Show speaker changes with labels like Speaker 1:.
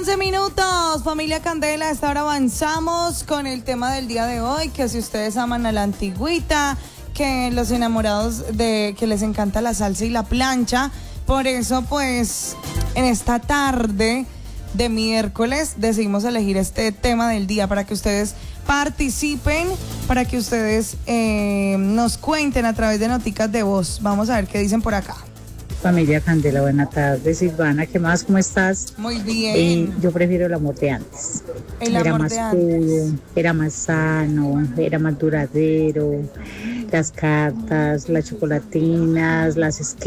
Speaker 1: 11 minutos, familia Candela. A esta hora avanzamos con el tema del día de hoy, que si ustedes aman a la antigüita, que los enamorados de que les encanta la salsa y la plancha. Por eso, pues, en esta tarde de miércoles decidimos elegir este tema del día para que ustedes participen, para que ustedes nos cuenten a través de noticas de voz. Vamos a ver qué dicen por acá.
Speaker 2: Familia Candela, buenas tardes. Silvana, ¿qué más? ¿Cómo estás?
Speaker 1: Muy bien.
Speaker 2: Yo prefiero el amor de antes.
Speaker 1: Era
Speaker 2: más puro, era más sano, era más duradero. Las cartas, las chocolatinas, las